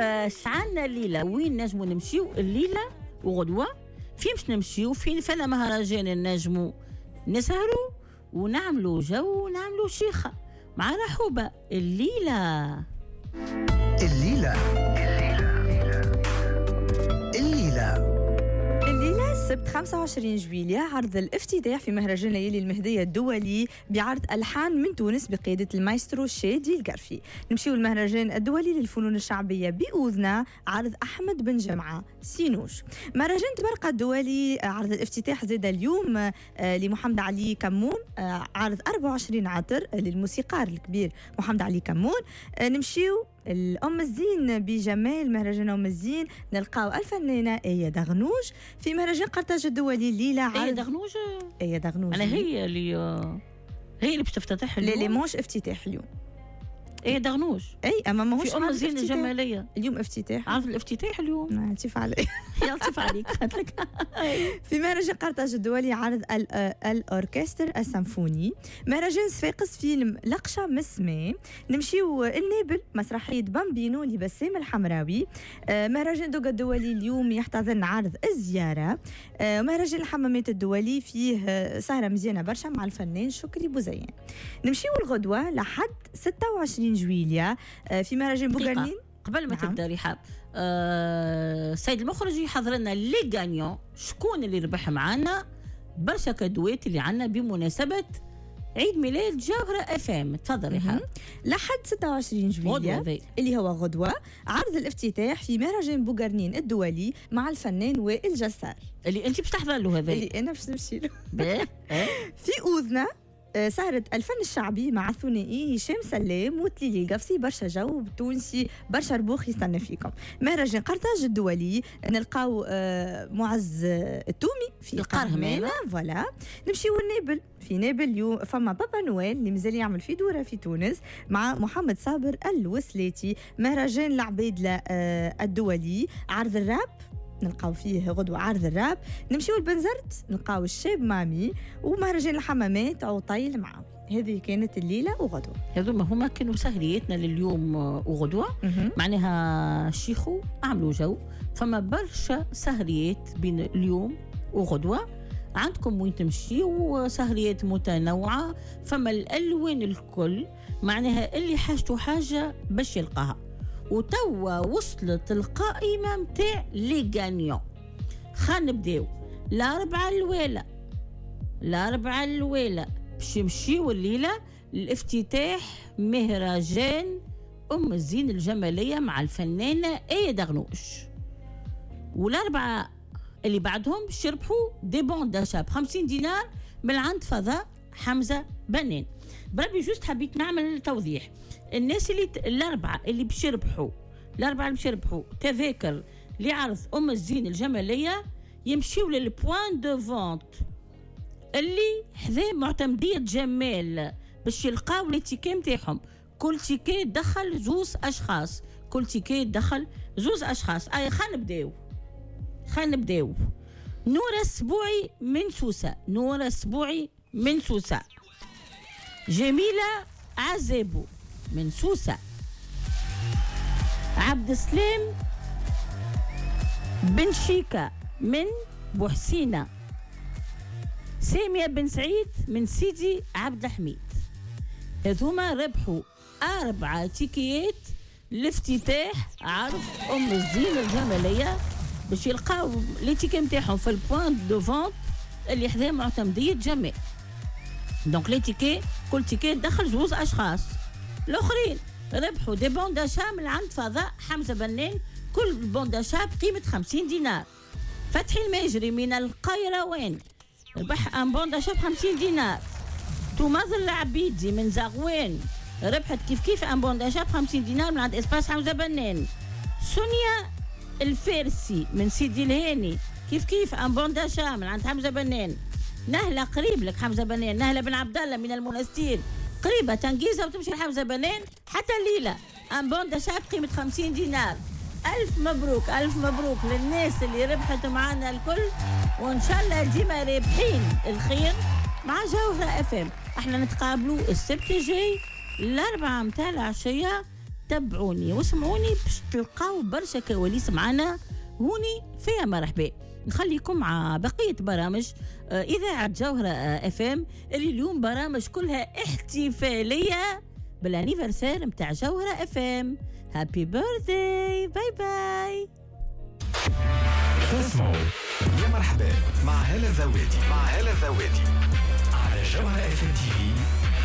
شعلنا الليله وين نجموا نمشيو الليله وغدوه فين باش نمشيو فين فانا مهرجان نجموا نسهروا ونعملوا جو ونعملوا شيخه مع رحوبه الليله السبت 25 جويلية عرض الافتتاح في مهرجان ليالي المهدية الدولي بعرض ألحان من تونس بقيادة المايسترو شادي القرفي. نمشيو المهرجان الدولي للفنون الشعبية بأوذنا عرض أحمد بن جمعة سينوش. مهرجان تبرقة الدولي عرض الافتتاح زاد اليوم لمحمد علي كمون عرض 24 عطر للموسيقار الكبير محمد علي كمون. نمشيو الأم الزين بجمال مهرجان أم الزين نلقاو الفنانة آية دغنوج. في مهرجان قرطاج الدولي الليلة عرض آية دغنوج أنا هي اللي باش تفتتح اليوم. لا ماهوش افتتاح اليوم. ايه دغنوج اي اما ماهوش في ام الزين الجماليه اليوم افتتاح عرض الافتتاح اليوم. لطيف علي لطيف عليك قالت لك. في مهرجان قرطاج الدولي عرض الاوركستر السيمفوني. مهرجان صفاقس فيلم لقشه مسمى. نمشيو النابل مسرحيه بامبينو لبسام الحمراوي. مهرجان دوغا الدولي اليوم يحتضن عرض الزياره. مهرجان الحمامات الدولي فيه سهره مزيانه برشا مع الفنان شكري بوزيان. نمشيو الغدوه لحد 26 جويلية في مهرجان بوغارنين. قبل ما تبدا رحاب السيد المخرج يحضر لنا لي غانيون شكون اللي ربح معنا برشا كادوات اللي عنا بمناسبه عيد ميلاد جوهرة FM. تفضل رحاب. لحد 26 جويلية اللي هو غدوة عرض الافتتاح في مهرجان بوغارنين الدولي مع الفنان وائل جسار اللي انت باش تحضر له هذا اللي انا باش نمشي له. في أوذنا سهرة الفن الشعبي مع الثنائي هشام سلام وتليلي القفصي. برشا جو بالتونسي برشا ربوخ يستنى فيكم. مهرجان قرطاج الدولي نلقاو معز التومي في القرهمانة. فوالا نمشيو النابل. في نابل اليوم فما بابا نويل اللي مازال يعمل في دورة في تونس مع محمد صابر الوسلاتي. مهرجان العبيدلة الدولي عرض الراب نلقاو فيه غدوة عرض الراب. نمشيو البنزرت نلقاو الشاب مامي. ومهرجان الحمامات عطيل معاوي. هذه كانت الليلة وغدوة. هذوما هما كانوا سهرياتنا لليوم وغدوة. معناها شيخو عملوا جو. فما برشا سهريات بين اليوم وغدوة عندكم وين تمشيو سهريات متنوعة. فما الألوان الكل معناها اللي حاجته حاجة باش يلقاها. وتوا وصلت القائمة متاع لي غانيون. خلينا نبداو الأربعة الأولى باش يمشيو الليلة الافتتاح مهرجان أم الزين الجمالية مع الفنانة آية دغنوج. والأربعة اللي بعدهم باش يربحوا دي بون داشا ب50 دينار من عند فضاء حمزة بنان. بربي جوست حبيت نعمل توضيح. الناس الأربعة اللي باش يربحوا تذاكر لعرض أم الزين الجمالية يمشيوا للبوان دو فونت اللي حذا معتمدية جمال باش يلقاو لي تيكي نتاعهم. كل تيكي دخل زوز أشخاص. خلينا نبداو. نورة السبوعي من سوسة. جميلة عزابو من سوسة. عبد السلام بن شيكا من بوحسينة. سامية بن سعيد من سيدي عبد الحميد. هذوما ربحوا 4 تيكيات لافتتاح عرض أم الزين الجمالية باش يلقاو لي تيكي نتاعهم في البوان دو فونت اللي حذا معتمدية جمال. دونك لي تيكي كل تيكي دخل زوز أشخاص. الآخرين ربحوا دي بون داشا من عند فضاء حمزة بنان. كل بون داشا بقيمة 50 دينار. فتحي الماجري من القيروان ربح ان بون داشا ب50 دينار. توماظ العبيدي من زغوان ربحت كيف ان بون داشا ب50 دينار من عند اسباس حمزة بنان. سونيا الفارسي من سيدي الهاني كيف ان بون داشا من عند حمزة بنان. نهلة قريب لك حمزة بنان. نهلة بن عبد الله من المنستير قريبة تنقيزة وتمشي لحمزة بنان حتى الليلة ان بون داشا بقيمة 50 دينار. ألف مبروك للناس اللي ربحت معنا الكل. وإن شاء الله ديما رابحين الخير مع جوهرة FM. احنا نتقابلوا السبت الجاي 4 متاع العشية تابعوني واسمعوني باش تلقاو برشا كواليس معنا هوني فيها مرحبا. نخليكم مع بقية برامج إذاعة جوهرة اف ام اللي اليوم برامج كلها احتفالية بالانيفرسير متاع جوهرة اف ام. هابي بيرثداي، باي باي. تسمعوا يا مرحبا مع هالة الذواتي على جوهرة اف ام تي في.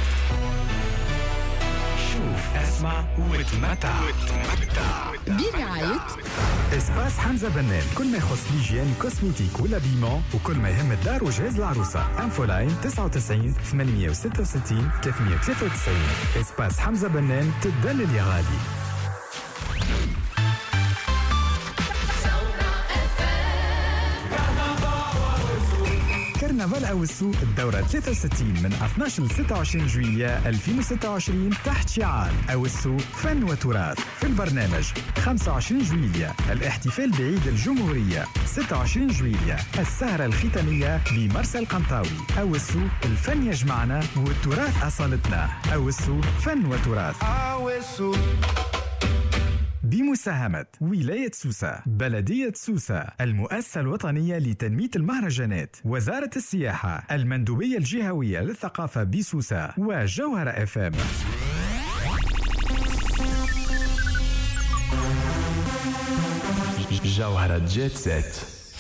شوف اسمع وتمتع برعاية اسباس حمزة بنان، كل ما يخص ليجيان كوسميتيك ولا بيمون وكل ما يهم الدار وجهاز العروسة. انفولاين 99 866 393. اسباس حمزة بنان، تدلل يا غالي. كرنفال أوسو الدورة 63 من 12 ل 26 جويلية 2026 تحت شعار أوسو فن وتراث. في البرنامج 25 جويلية الاحتفال بعيد الجمهورية، 26 جويلية السهرة الختامية بمرسى القنطاوي. أوسو الفن يجمعنا والتراث أصالتنا. أوسو فن وتراث أوسو بمساهمة ولاية سوسة، بلدية سوسة، المؤسسة الوطنية لتنمية المهرجانات، وزارة السياحة، المندوبية الجهوية للثقافة بسوسة، وجوهرة اف ام. جوهرة جيت سيت.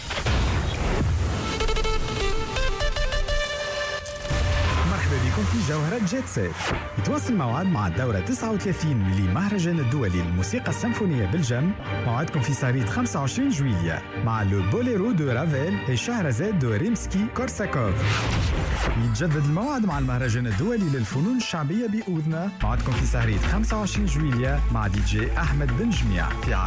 بكم في جوهرة جيت سيت. يتواصل موعد مع الدورة 39 لمهرجان الدولي للموسيقى السيمفونية بالجم. موعدكم في صريد 25 جويلية مع لو بوليرو دو رافيل شهرزاد دو ريمسكي كورساكوف. يتجدد الموعد مع المهرجان الدولي للفنون الشعبية بأوذنا. موعدكم في صريد 25 جويلية مع دي جي أحمد بن جميع في